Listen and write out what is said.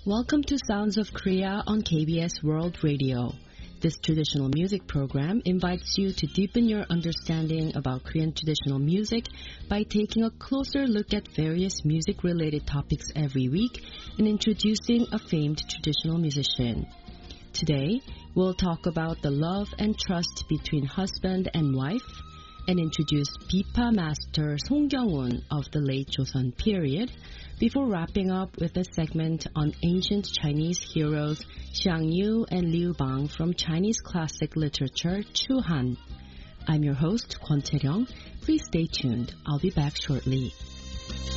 Welcome to Sounds of Korea on KBS World Radio. This traditional music program invites you to deepen your understanding about Korean traditional music by taking a closer look at various music-related topics every week and introducing a famed traditional musician. Today, we'll talk about the love and trust between husband and wife and introduce pipa master Song Kyung-un of the late Joseon period, before wrapping up with a segment on ancient Chinese heroes Xiang Yu and Liu Bang from Chinese classic literature Chu Han. I'm your host, Kwon Tae-ryung. Please stay tuned. I'll be back shortly.